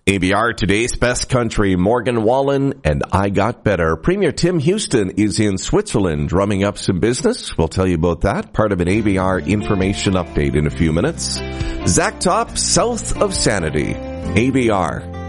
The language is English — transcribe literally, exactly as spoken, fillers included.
A B R Today's Best Country, Morgan Wallen and I Got Better. Premier Tim Houston is in Switzerland drumming up some business. We'll tell you about that. Part of an A B R information update in a few minutes. Zach Top, South of Sanity. A B R.